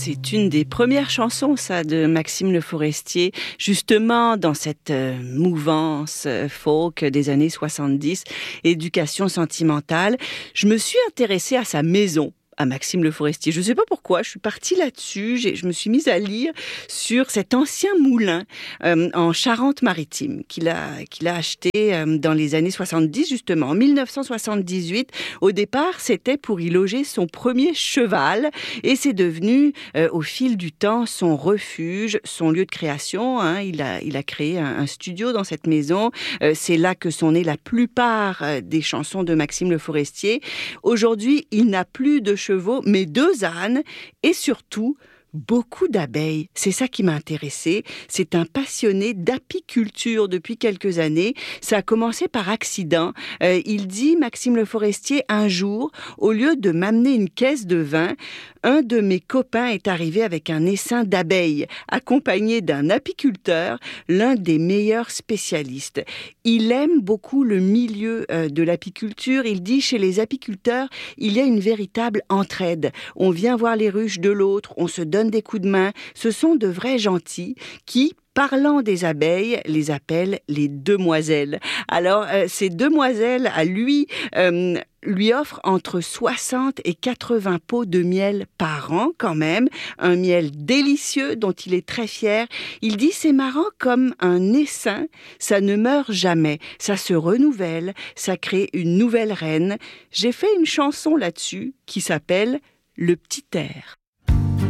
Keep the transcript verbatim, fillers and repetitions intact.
C'est une des premières chansons, ça, de Maxime Le Forestier, justement dans cette euh, mouvance euh, folk des années soixante-dix, éducation sentimentale. Je me suis intéressée à sa maison, à Maxime Le Forestier. Je ne sais pas pourquoi, je suis partie là-dessus, j'ai, je me suis mise à lire sur cet ancien moulin euh, en Charente-Maritime qu'il a, qu'il a acheté euh, dans les années soixante-dix, justement. En dix-neuf cent soixante-dix-huit, au départ, c'était pour y loger son premier cheval et c'est devenu, euh, au fil du temps, son refuge, son lieu de création. Hein. Il a, il a créé un, un studio dans cette maison. Euh, c'est là que sont nées la plupart euh, des chansons de Maxime Le Forestier. Aujourd'hui, il n'a plus de chevaux, mais deux ânes et surtout beaucoup d'abeilles. C'est ça qui m'a intéressée. C'est un passionné d'apiculture depuis quelques années. Ça a commencé par accident. Euh, il dit, Maxime Le Forestier, un jour, au lieu de m'amener une caisse de vin, un de mes copains est arrivé avec un essaim d'abeilles, accompagné d'un apiculteur, l'un des meilleurs spécialistes. Il aime beaucoup le milieu euh, de l'apiculture. Il dit, chez les apiculteurs, il y a une véritable entraide. On vient voir les ruches de l'autre, on se donne des coups de main. Ce sont de vrais gentils qui, parlant des abeilles, les appellent les demoiselles. Alors, euh, ces demoiselles, à lui, euh, lui offrent entre soixante et quatre-vingts pots de miel par an, quand même. Un miel délicieux dont il est très fier. Il dit, c'est marrant comme un essaim, ça ne meurt jamais. Ça se renouvelle, ça crée une nouvelle reine. J'ai fait une chanson là-dessus qui s'appelle « Le petit air ».